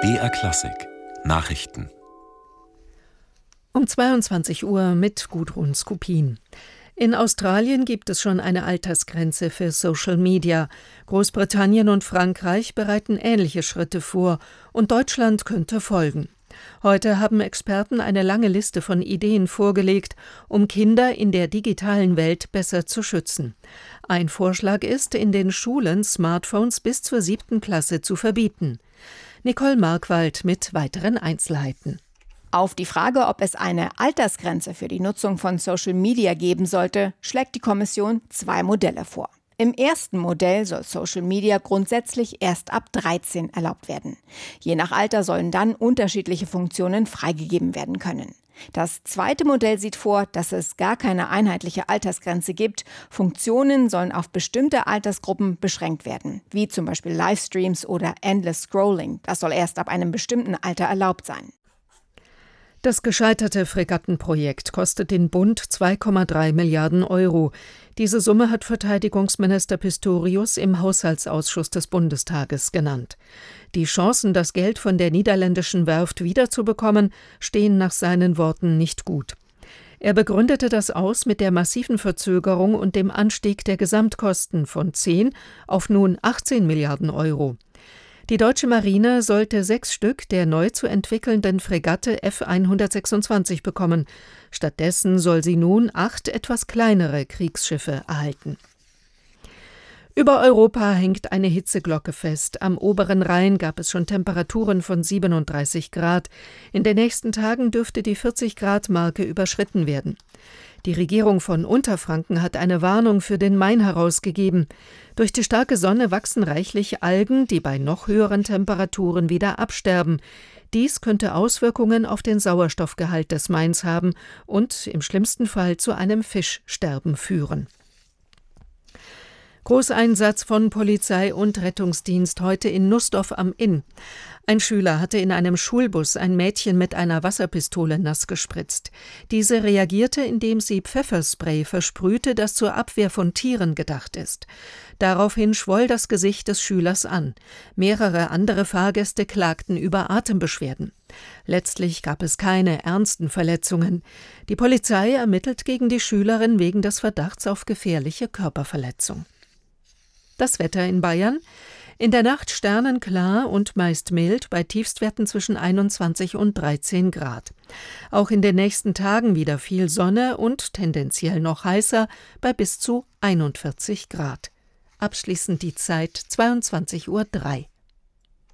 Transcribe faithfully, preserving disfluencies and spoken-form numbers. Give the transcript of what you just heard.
B R Klassik Nachrichten um zweiundzwanzig Uhr mit Gudrun Skupin. In Australien gibt es schon eine Altersgrenze für Social Media. Großbritannien und Frankreich bereiten ähnliche Schritte vor und Deutschland könnte folgen. Heute haben Experten eine lange Liste von Ideen vorgelegt, um Kinder in der digitalen Welt besser zu schützen. Ein Vorschlag ist, in den Schulen Smartphones bis zur siebten Klasse zu verbieten. Nicole Markwald mit weiteren Einzelheiten. Auf die Frage, ob es eine Altersgrenze für die Nutzung von Social Media geben sollte, schlägt die Kommission zwei Modelle vor. Im ersten Modell soll Social Media grundsätzlich erst ab dreizehn erlaubt werden. Je nach Alter sollen dann unterschiedliche Funktionen freigegeben werden können. Das zweite Modell sieht vor, dass es gar keine einheitliche Altersgrenze gibt. Funktionen sollen auf bestimmte Altersgruppen beschränkt werden, wie zum Beispiel Livestreams oder Endless Scrolling. Das soll erst ab einem bestimmten Alter erlaubt sein. Das gescheiterte Fregattenprojekt kostet den Bund zwei Komma drei Milliarden Euro. Diese Summe hat Verteidigungsminister Pistorius im Haushaltsausschuss des Bundestages genannt. Die Chancen, das Geld von der niederländischen Werft wiederzubekommen, stehen nach seinen Worten nicht gut. Er begründete das Aus mit der massiven Verzögerung und dem Anstieg der Gesamtkosten von zehn auf nun achtzehn Milliarden Euro. Die deutsche Marine sollte sechs Stück der neu zu entwickelnden Fregatte F hundertsechsundzwanzig bekommen. Stattdessen soll sie nun acht etwas kleinere Kriegsschiffe erhalten. Über Europa hängt eine Hitzeglocke fest. Am oberen Rhein gab es schon Temperaturen von siebenunddreißig Grad. In den nächsten Tagen dürfte die vierzig-Grad-Marke überschritten werden. Die Regierung von Unterfranken hat eine Warnung für den Main herausgegeben. Durch die starke Sonne wachsen reichlich Algen, die bei noch höheren Temperaturen wieder absterben. Dies könnte Auswirkungen auf den Sauerstoffgehalt des Mains haben und im schlimmsten Fall zu einem Fischsterben führen. Großeinsatz von Polizei und Rettungsdienst heute in Nussdorf am Inn. Ein Schüler hatte in einem Schulbus ein Mädchen mit einer Wasserpistole nass gespritzt. Diese reagierte, indem sie Pfefferspray versprühte, das zur Abwehr von Tieren gedacht ist. Daraufhin schwoll das Gesicht des Schülers an. Mehrere andere Fahrgäste klagten über Atembeschwerden. Letztlich gab es keine ernsten Verletzungen. Die Polizei ermittelt gegen die Schülerin wegen des Verdachts auf gefährliche Körperverletzung. Das Wetter in Bayern: In der Nacht sternenklar und meist mild, bei Tiefstwerten zwischen einundzwanzig und dreizehn Grad. Auch in den nächsten Tagen wieder viel Sonne und tendenziell noch heißer, bei bis zu einundvierzig Grad. Abschließend die Zeit zweiundzwanzig Uhr drei.